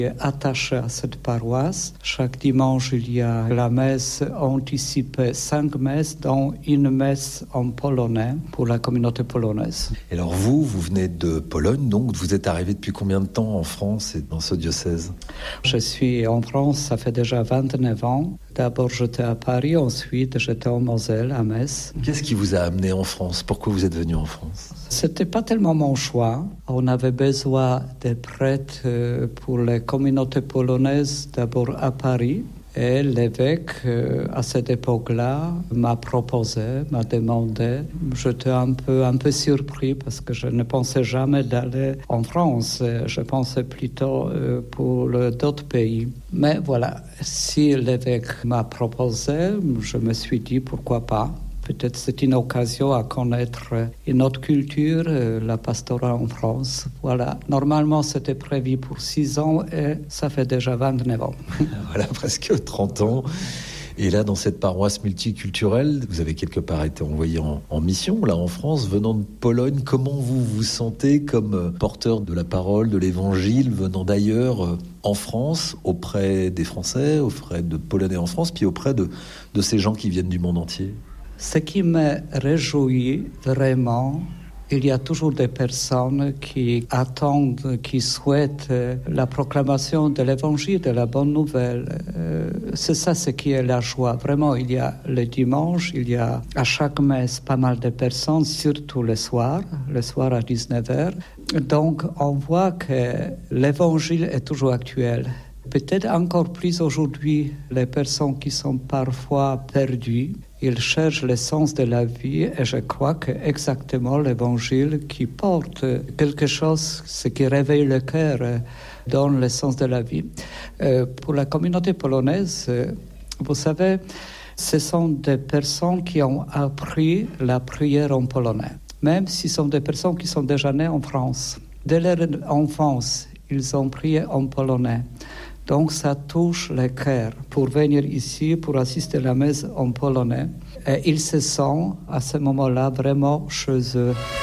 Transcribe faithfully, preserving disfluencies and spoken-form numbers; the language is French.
attaché à cette paroisse. Chaque dimanche, il y a la messe anticipée, cinq messes, dont une messe en polonais pour la communauté polonaise. Et alors vous, vous venez de Pologne, donc vous êtes arrivé depuis combien de temps en France et dans ce diocèse ? Je suis en France, ça fait déjà vingt-neuf ans. D'abord, j'étais à Paris, ensuite j'étais en Moselle, à Metz. Qu'est-ce qui vous a amené en France ? Pourquoi vous êtes venu en France ? C'était pas tellement mon choix. On avait besoin de prêtres pour les communautés polonaises, d'abord à Paris. Et l'évêque, à cette époque-là, m'a proposé, m'a demandé. J'étais un peu, un peu surpris parce que je ne pensais jamais d'aller en France. Je pensais plutôt pour d'autres pays. Mais voilà, si l'évêque m'a proposé, je me suis dit pourquoi pas. Peut-être c'est une occasion à connaître une autre culture, la pastorale en France. Voilà, normalement c'était prévu pour six ans et ça fait déjà vingt-neuf ans. Voilà, presque trente ans. Et là, dans cette paroisse multiculturelle, vous avez quelque part été envoyé en, en mission, là en France, venant de Pologne. Comment vous vous sentez comme porteur de la parole, de l'évangile, venant d'ailleurs en France, auprès des Français, auprès de Polonais en France, puis auprès de, de ces gens qui viennent du monde entier ? Ce qui me réjouit vraiment, il y a toujours des personnes qui attendent, qui souhaitent la proclamation de l'évangile, de la bonne nouvelle. C'est ça ce qui est la joie. Vraiment, il y a le dimanche, il y a à chaque messe pas mal de personnes, surtout le soir, le soir à dix-neuf heures. Donc, on voit que l'évangile est toujours actuel. Peut-être encore plus aujourd'hui, les personnes qui sont parfois perdues, ils cherchent le sens de la vie et je crois que exactement l'évangile qui porte quelque chose, ce qui réveille le cœur, donne le sens de la vie. Euh, pour la communauté polonaise, vous savez, ce sont des personnes qui ont appris la prière en polonais, même si ce sont des personnes qui sont déjà nées en France. Dès leur enfance, ils ont prié en polonais. Donc ça touche le cœur pour venir ici, pour assister à la messe en polonais. Et ils se sentent à ce moment-là vraiment chez eux.